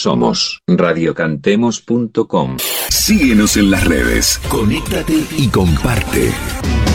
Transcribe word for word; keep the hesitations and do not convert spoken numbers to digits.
Somos radio cantemos punto com. Síguenos en las redes, conéctate y comparte.